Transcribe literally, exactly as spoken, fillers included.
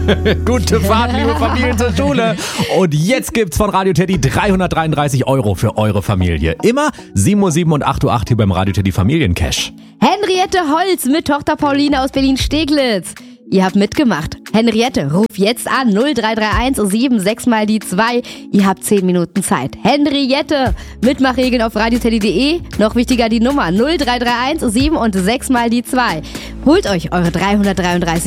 Gute Fahrt, liebe Familien, zur Schule. Und jetzt gibt's von Radio Teddy dreihundertdreiunddreißig Euro für eure Familie. Immer sieben Uhr sieben und acht Uhr acht hier beim Radio Teddy Familiencash. Henriette Holz mit Tochter Pauline aus Berlin-Steglitz. Ihr habt mitgemacht. Henriette, ruf jetzt an null drei drei eins sieben sechs mal die zwei. Ihr habt zehn Minuten Zeit. Henriette, Mitmachregeln auf radioteddy punkt de. Noch wichtiger die Nummer null drei drei eins sieben und sechs mal die zwei. Holt euch eure dreihundertdreiunddreißig